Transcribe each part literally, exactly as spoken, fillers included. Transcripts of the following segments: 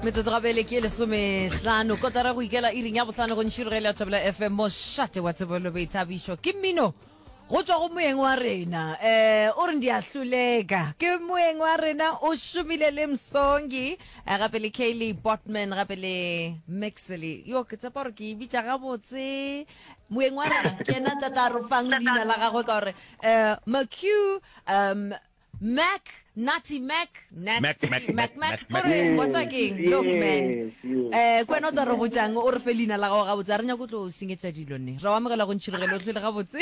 metsotso gabele ke lesome hlano kotara go ikela e ring ya bohlano go ntšhirogela Thobela F M mo šate wa tsebolo boithabišo ke mmino go tswa go moeng wa rena eh o re ndi ahluleka ke moeng wa rena o shumile le Msongi gape le Kaylee Botman gape le Maxley yo ke tsepa gore ke bitša gabotse moeng wa rena ke ena tata re fang leina la gagwe ka gore eh McHugh um Mac, Natty Mac, Natty Mac, Mac, Mac, Mac, Mac, Mac, Mac. what's again? Look, man. Eh, kwena tla re go jang o re felina la go ga botsa renya go tlo singetša dilo ne. Ra wa mogela go ntšhirogela o tlhile ga botse.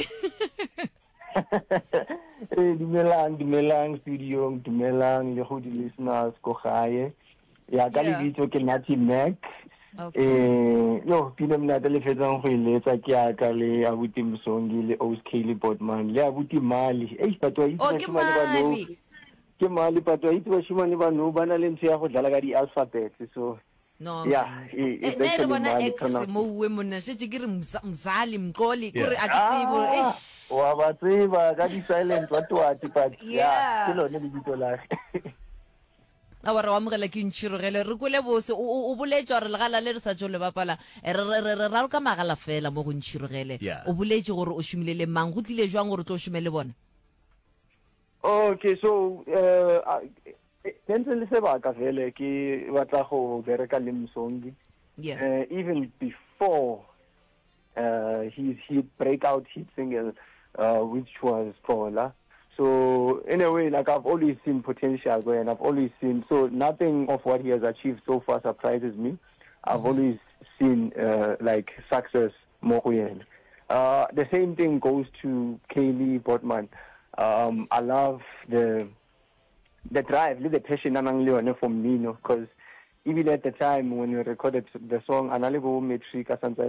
Eh, dumelang, dumelang studio, dumelang le go di listeners ko gae. Ya ka le bitso ke Natty Mac. Eh, yo, pina mna tele fetsang go iletsa ke aka le abuti Msongi le Kaylee Botman le abuti Mali. Eh, patwa itse Oh, ke Mali. Ke Mali patwa itse ba shimane ba no bana le ntse ya go dlala ka di alphabets so No. yeah, eh ne re bona X mo we monna se ke re Mzali Mqoli gore a ke tsebo eh wa ba tseba ka di silent what what but yeah ke lone le bitso la a wa re wa mogela ke ntšhirogele re kole bose o boletse gore legala le re sa tšo le bapala re re re ra ka magala fela mo go ntšhirogele o boletse gore o shumile le mang go tlile jwang gore tlo shumele bona. Okay, so uh tentse le sebaka vele ke batla go bereka le Msongi. Yeah. Uh, even before uh his hit breakout hit single uh which was Paula. So in a way, like I've always seen potential there, and I've always seen, so nothing of what he has achieved so far surprises me. I've mm-hmm. always seen uh, like success more. Uh, the same thing goes to Kaylee Botman. Um, I love the the drive, the passion from Nino, because even at the time when we recorded the song, Analigo Metric